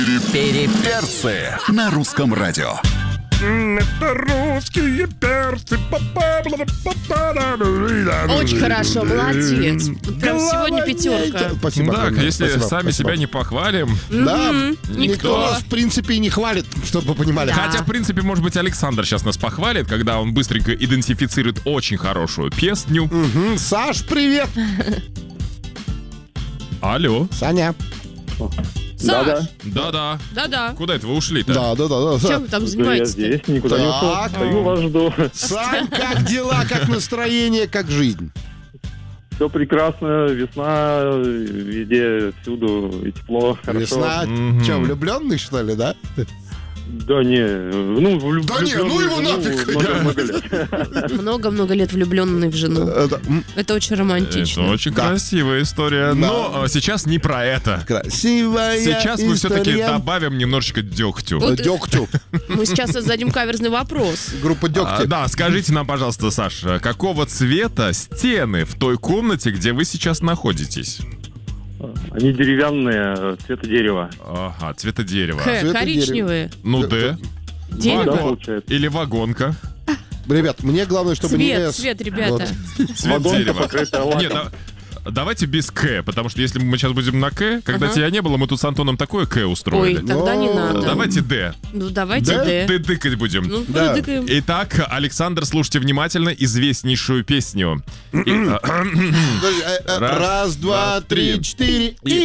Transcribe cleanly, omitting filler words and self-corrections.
Переперцы на русском радио. Это русские перцы. Очень хорошо, молодец. Прям сегодня пятерка. Спасибо. Так, огромное. если Спасибо, сами спасибо. себя не похвалим. Да, Никто. нас, в принципе, и не хвалит, чтобы вы понимали. Да. Хотя, в принципе, может быть, Александр сейчас нас похвалит, когда он быстренько идентифицирует очень хорошую песню. Саш, привет! Алло. Саня. Саш, Да-да. да-да. Куда это вы ушли-то? Да. Чем вы там Я занимаетесь? здесь, никуда не ушел. Так. Стою, вас жду. Сань, как дела, как настроение, как жизнь? Все прекрасно, весна, везде, всюду, и тепло, хорошо. Весна. Мгм. Че, влюбленный, что ли, да? Да не, ну, Да не, ну его нафиг. Много лет. Много-много лет влюбленный в жену. Это, Это очень романтично. Это очень красивая история. Да. Но сейчас не про это. красивая Сейчас мы все-таки история. добавим немножечко дегтю. Вот. Дегтю. Мы сейчас зададим каверзный вопрос. Группа Дегтя. Да, скажите нам, пожалуйста, Саша, какого цвета стены в той комнате, где вы сейчас находитесь? Они деревянные, цвета дерева. Ага, цвета дерева. Цвета Коричневые. Ну, Д. Да, Дерево. получается. Или вагонка. Ребят, мне главное, чтобы не лес. Цвет, ребята. Вот. Цвет Вагонка дерева. покрытая лаком. Нет, давайте без К, потому что если мы сейчас будем на К, когда Ага. тебя не было, мы тут с Антоном такое К Ой, устроили. тогда не Ну, надо. Давайте Д. Ну, давайте Да? Д. Дыкать будем. Ну, Да. подыграем. Итак, Александр, слушайте внимательно известнейшую песню. Раз, два, три, четыре.